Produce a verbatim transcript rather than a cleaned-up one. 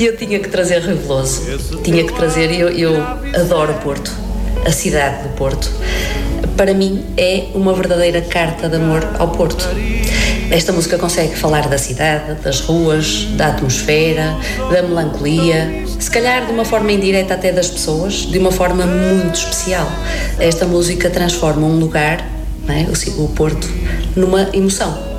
E eu tinha que trazer Rui Veloso, tinha que trazer, eu, eu adoro o Porto, a cidade do Porto. Para mim é uma verdadeira carta de amor ao Porto. Esta música consegue falar da cidade, das ruas, da atmosfera, da melancolia, se calhar de uma forma indireta até das pessoas, de uma forma muito especial. Esta música transforma um lugar, não é, o Porto, numa emoção.